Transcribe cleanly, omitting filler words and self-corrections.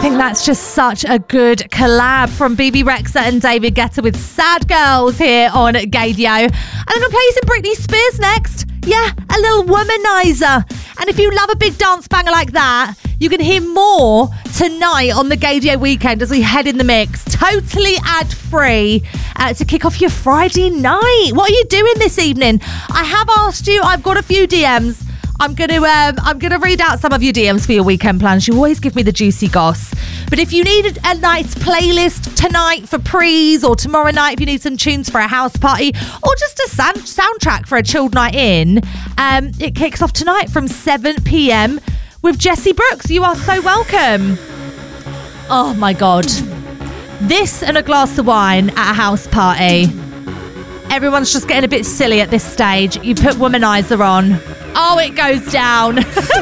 think that's just such a good collab from BB Rexa and David Guetta with Sad Girls here on Gaydio. And I'm going to play some Britney Spears next. Yeah, a little womanizer. And if you love a big dance banger like that, you can hear more tonight on the Gaydio weekend as we head in the mix, totally ad-free, to kick off your Friday night. What are you doing this evening? I have asked you, I've got a few DMs. I'm gonna read out some of your DMs for your weekend plans. You always give me the juicy goss. But if you need a nice playlist tonight for prees, or tomorrow night if you need some tunes for a house party, or just a soundtrack for a chilled night in, it kicks off tonight from 7 p.m. with Jessie Brooks. You are so welcome. Oh my God. This and a glass of wine at a house party. Everyone's just getting a bit silly at this stage. You put Womanizer on. Oh, it goes down.